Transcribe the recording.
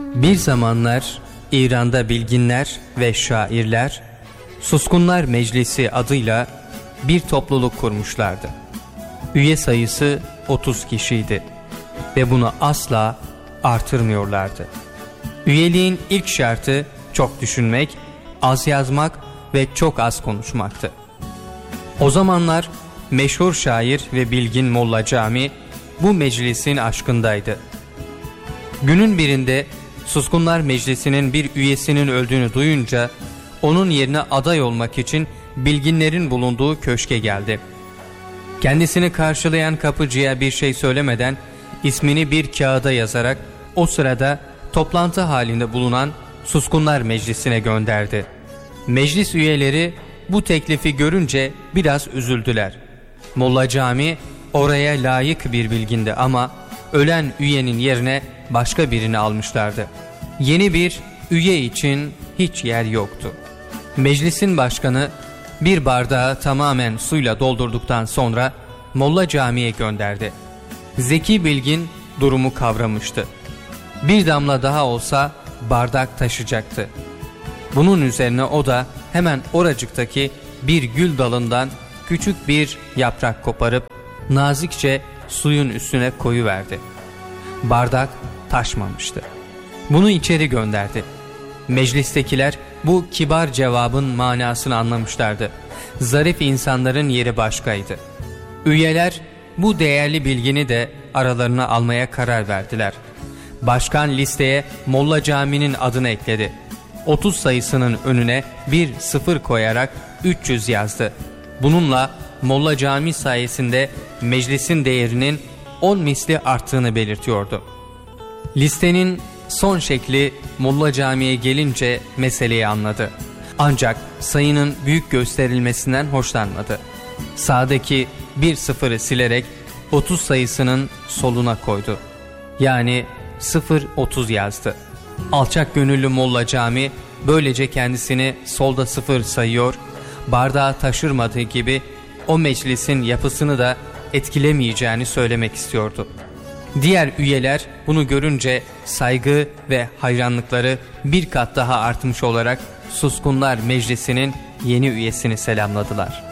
Bir zamanlar İran'da bilginler ve şairler Suskunlar Meclisi adıyla bir topluluk kurmuşlardı. Üye sayısı 30 kişiydi ve bunu asla artırmıyorlardı. Üyeliğin ilk şartı çok düşünmek, az yazmak ve çok az konuşmaktı. O zamanlar meşhur şair ve bilgin Molla Cami bu meclisin aşkındaydı. Günün birinde Suskunlar Meclisi'nin bir üyesinin öldüğünü duyunca onun yerine aday olmak için bilginlerin bulunduğu köşke geldi. Kendisini karşılayan kapıcıya bir şey söylemeden ismini bir kağıda yazarak o sırada toplantı halinde bulunan Suskunlar Meclisi'ne gönderdi. Meclis üyeleri bu teklifi görünce biraz üzüldüler. Molla Cami oraya layık bir bilgindi ama ölen üyenin yerine başka birini almışlardı. Yeni bir üye için hiç yer yoktu. Meclisin başkanı bir bardağı tamamen suyla doldurduktan sonra Molla Cami'ye gönderdi. Zeki bilgin durumu kavramıştı. Bir damla daha olsa bardak taşacaktı. Bunun üzerine o da hemen oracıktaki bir gül dalından küçük bir yaprak koparıp nazikçe suyun üstüne koyuverdi. Bardak taşmamıştı. Bunu içeri gönderdi. Meclistekiler bu kibar cevabın manasını anlamışlardı. Zarif insanların yeri başkaydı. Üyeler bu değerli bilgini de aralarına almaya karar verdiler. Başkan listeye Molla Cami'nin adını ekledi. 30 sayısının önüne bir sıfır koyarak 300 yazdı. Bununla Molla Cami sayesinde meclisin değerinin 10 misli arttığını belirtiyordu. Listenin son şekli Molla Cami'ye gelince meseleyi anladı. Ancak sayının büyük gösterilmesinden hoşlanmadı. Sağdaki bir sıfırı silerek 30 sayısının soluna koydu. Yani 0-30 yazdı. Alçak gönüllü Molla Cami böylece kendisini solda 0 sayıyor, bardağı taşırmadığı gibi o meclisin yapısını da etkilemeyeceğini söylemek istiyordu. Diğer üyeler bunu görünce saygı ve hayranlıkları bir kat daha artmış olarak Suskunlar Meclisi'nin yeni üyesini selamladılar.